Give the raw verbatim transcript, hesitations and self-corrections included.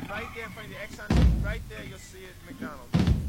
Right there in front of the Exxon, right there, you'll see it, McDonald's.